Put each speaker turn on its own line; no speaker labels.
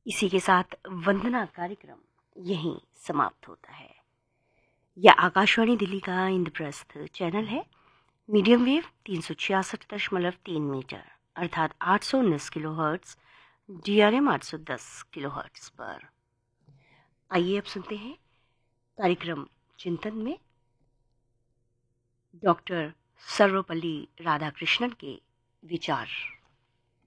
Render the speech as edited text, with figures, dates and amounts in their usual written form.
इसी के साथ वंदना कार्यक्रम यहीं समाप्त होता है। यह आकाशवाणी दिल्ली का इंद्रप्रस्थ चैनल है। मीडियम वेव 366.3 मीटर अर्थात 819 किलोहर्ट्ज़, DRM 810 किलोहर्ट्ज़ पर। आइए अब सुनते हैं कार्यक्रम चिंतन में डॉक्टर सर्वपल्ली राधाकृष्णन के विचार।